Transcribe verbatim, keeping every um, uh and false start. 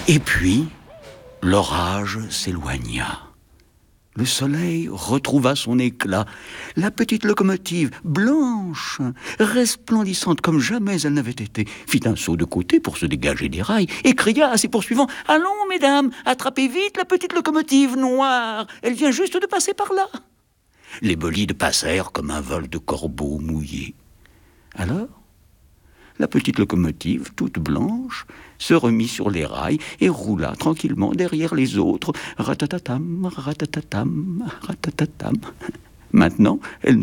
Et puis, l'orage s'éloigna. Le soleil retrouva son éclat. La petite locomotive, blanche, resplendissante comme jamais elle n'avait été, fit un saut de côté pour se dégager des rails et cria à ses poursuivants « Allons, mesdames, attrapez vite la petite locomotive noire, elle vient juste de passer par là !» Les bolides passèrent comme un vol de corbeaux mouillés. Alors, la petite locomotive, toute blanche, se remit sur les rails et roula tranquillement derrière les autres. Ratatatam, ratatatam, ratatatam. Maintenant, elle ne